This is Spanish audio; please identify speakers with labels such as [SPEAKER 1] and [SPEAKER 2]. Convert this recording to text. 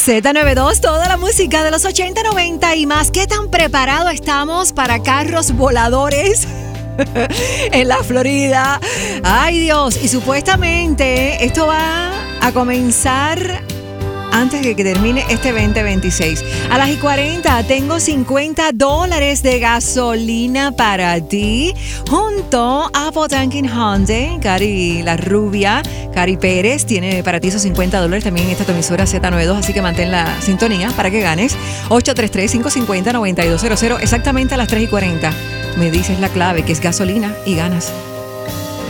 [SPEAKER 1] Z92, toda la música de los 80, 90 y más. ¿Qué tan preparados estamos para carros voladores en la Florida? Ay, Dios. Y supuestamente esto va a comenzar antes de que termine este 2026. A las 40 tengo $50 de gasolina para ti. Junto a Potankin Hyundai, Cari la rubia, Cari Pérez, tiene para ti esos $50 también en esta tu emisora Z92, así que mantén la sintonía para que ganes. 833-550-9200, exactamente a las 3:40. Me dices la clave, que es gasolina, y ganas.